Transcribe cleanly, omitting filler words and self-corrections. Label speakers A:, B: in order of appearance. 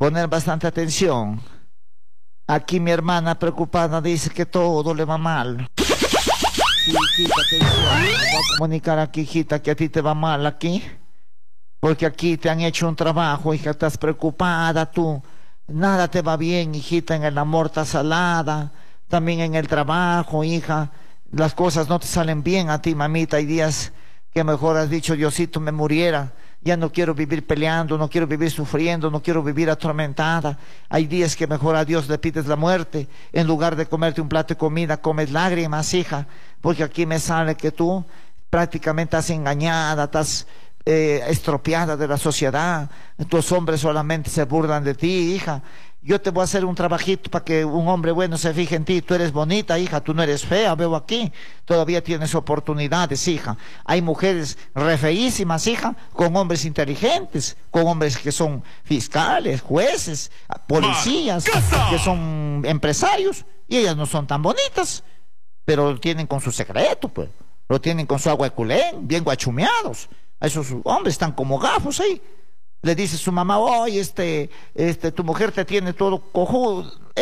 A: poner bastante atención. Aquí mi hermana preocupada dice que todo le va mal. Sí, hijita, atención. Voy a comunicar aquí, hijita, que a ti te va mal aquí. Porque aquí te han hecho un trabajo, hija, estás preocupada tú. Nada te va bien, hijita, en el amor estás salada. También en el trabajo, hija. Las cosas no te salen bien a ti, mamita. Hay días que mejor has dicho, Diosito, me muriera. Ya no quiero vivir peleando, no quiero vivir sufriendo, no quiero vivir atormentada. Hay días que mejor a Dios le pides la muerte. En lugar de comerte un plato de comida, comes lágrimas, hija. Porque aquí me sale que tú prácticamente estás engañada, estás estropeada de la sociedad. Tus hombres solamente se burlan de ti, hija. Yo te voy a hacer un trabajito para que un hombre bueno se fije en ti. Tú eres bonita, hija, tú no eres fea, veo aquí. Todavía tienes oportunidades, hija. Hay mujeres re feísimas, hija, con hombres inteligentes, con hombres que son fiscales, jueces, policías, que son empresarios, y ellas no son tan bonitas, pero lo tienen con su secreto, pues. Lo tienen con su agua de culén, bien guachumeados. Esos hombres están como gafos ahí. Le dice su mamá, oye, tu mujer te tiene todo cojudo.